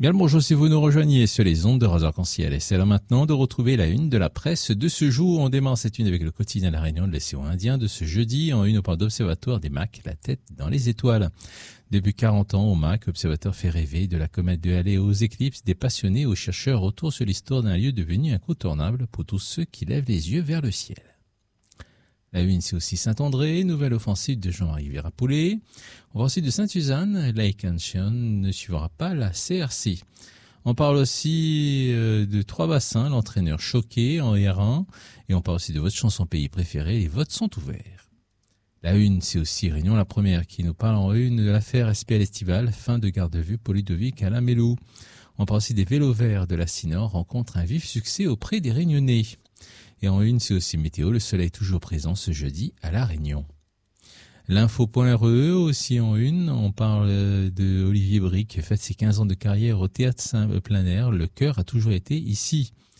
Bien le bonjour si vous nous rejoignez sur les ondes de Radio Arc-en-Ciel. Et c'est là maintenant de retrouver la une de la presse de ce jour. On démarre cette une avec le quotidien La Réunion de l'océan Indien de ce jeudi en une au point d'observatoire des MAC, la tête dans les étoiles. Depuis 40 ans au MAC, l'observateur fait rêver de la comète de Halley aux éclipses, des passionnés aux chercheurs autour sur l'histoire d'un lieu devenu incontournable pour tous ceux qui lèvent les yeux vers le ciel. La une, c'est aussi Saint-André, nouvelle offensive de Jean-Marie Virapoulet. On va aussi de Sainte-Suzanne, Lake Ancient ne suivra pas la CRC. On parle aussi de Trois-Bassins, l'entraîneur choqué en R1. Et on parle aussi de votre chanson pays préférée, les votes sont ouverts. La une, c'est aussi Réunion la première qui nous parle en une de l'affaire SPL Estival, fin de garde à vue pour Ludovic Alain Mélou. On parle aussi des vélos verts de la Sinor, rencontre un vif succès auprès des Réunionnais. Et en une, c'est aussi météo, le soleil toujours présent ce jeudi à La Réunion. L'info.re aussi en une, on parle de Olivier Bric qui fête ses 15 ans de carrière au théâtre plein air. Le cœur a toujours été ici.